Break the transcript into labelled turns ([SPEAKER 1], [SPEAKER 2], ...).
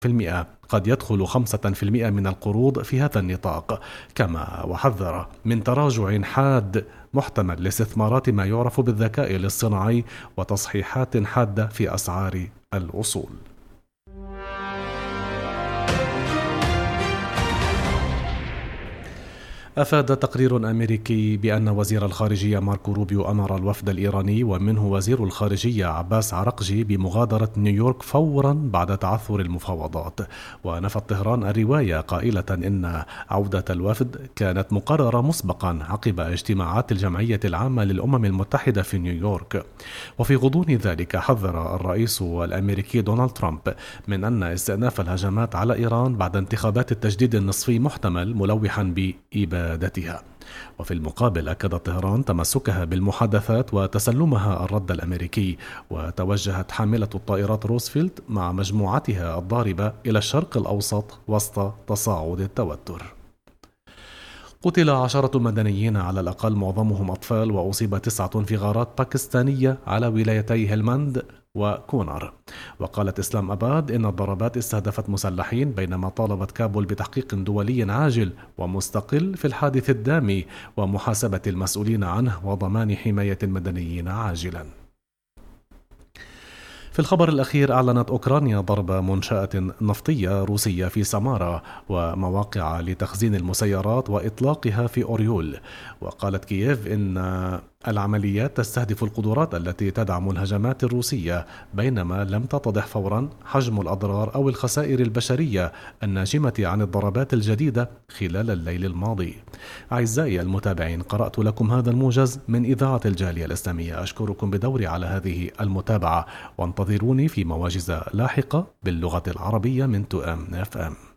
[SPEAKER 1] قد يدخل 5% من القروض في هذا النطاق. كما وحذر من تراجع حاد محتمل لاستثمارات ما يعرف بالذكاء الاصطناعي وتصحيحات حادة في أسعار الأصول. أفاد تقرير أمريكي بأن وزير الخارجية ماركو روبيو أمر الوفد الإيراني ومنه وزير الخارجية عباس عرقجي بمغادرة نيويورك فورا بعد تعثر المفاوضات. ونفت طهران الرواية قائلة إن عودة الوفد كانت مقررة مسبقا عقب اجتماعات الجمعية العامة للأمم المتحدة في نيويورك. وفي غضون ذلك حذر الرئيس الأمريكي دونالد ترامب من أن استئناف الهجمات على إيران بعد انتخابات التجديد النصفي محتمل، ملوحا بإبادتها. وفي المقابل أكد طهران تمسكها بالمحادثات وتسلمها الرد الأمريكي، وتوجهت حاملة الطائرات روزفلت مع مجموعتها الضاربة إلى الشرق الأوسط وسط تصاعد التوتر. قتل 10 مدنيين على الأقل معظمهم أطفال، وأصيب 9 في غارات باكستانية على ولايتي هلمند وكونر. وقالت إسلام أباد إن الضربات استهدفت مسلحين، بينما طالبت كابول بتحقيق دولي عاجل ومستقل في الحادث الدامي ومحاسبة المسؤولين عنه وضمان حماية المدنيين عاجلا. في الخبر الأخير، أعلنت أوكرانيا ضرب منشأة نفطية روسية في سامارا ومواقع لتخزين المسيرات وإطلاقها في أوريول. وقالت كييف إن العمليات تستهدف القدرات التي تدعم الهجمات الروسية، بينما لم تتضح فورا حجم الأضرار أو الخسائر البشرية الناجمة عن الضربات الجديدة خلال الليل الماضي. أعزائي المتابعين، قرأت لكم هذا الموجز من إذاعة الجالية الإسلامية. أشكركم بدوري على هذه المتابعة، وانتظروني في مواجز لاحقة باللغة العربية من 2M FM.